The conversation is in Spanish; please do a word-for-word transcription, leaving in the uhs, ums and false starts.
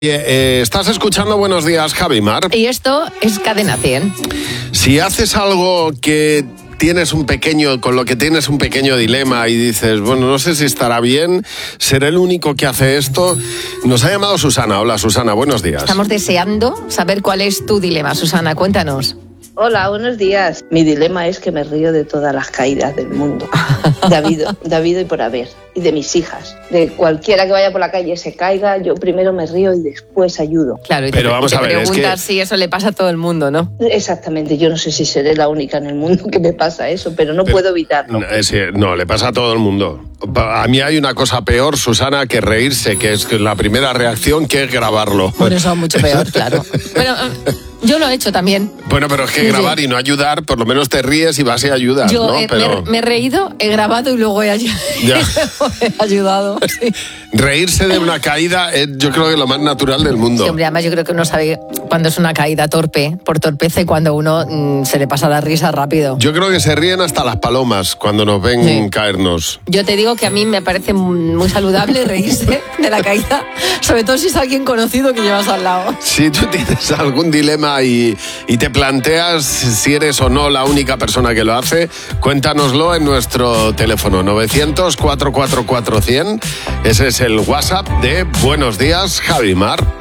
Eh, estás escuchando Buenos Días, Javi Mar. Y esto es Cadena cien. Si haces algo que tienes un pequeño, con lo que tienes un pequeño dilema y dices, bueno, no sé si estará bien, seré el único que hace esto. Nos ha llamado Susana. Hola, Susana, buenos días. Estamos deseando saber cuál es tu dilema. Susana, cuéntanos. Hola, buenos días. Mi dilema es que me río de todas las caídas del mundo. De habido, de habido y por haber. Y de mis hijas. De cualquiera que vaya por la calle se caiga, yo primero me río y después ayudo. Claro, y Pero te, vamos te a ver, preguntas es que... si eso le pasa a todo el mundo, ¿no? Exactamente, yo no sé si seré la única en el mundo que me pasa eso, pero no pero, puedo evitarlo. No, es, no, le pasa a todo el mundo. A mí hay una cosa peor, Susana, que reírse, que es la primera reacción, que es grabarlo. Por eso mucho peor, claro. Pero yo lo he hecho tamén. Bueno, pero es que Sí, grabar sí. y no ayudar, por lo menos te ríes y vas y ayudas, Yo ¿no? he- Pero me, me he reído, he grabado y luego he, ayu- Ya. he ayudado. Sí. reírse de una caída es, yo creo que lo más natural del mundo. Sí, hombre, además yo creo que uno sabe cuando es una caída torpe, por torpeza, y cuando uno mm, se le pasa la risa rápido. Yo creo que se ríen hasta las palomas cuando nos ven Sí. caernos. Yo te digo que a mí me parece muy saludable reírse de la caída, sobre todo si es alguien conocido que llevas al lado. Si tú tienes algún dilema y, y te planteas si eres o no la única persona que lo hace, cuéntanoslo en nuestro teléfono novecientos, cuatrocientos cuarenta y cuatro cien. Ese es el WhatsApp de Buenos Días, Javi Mar.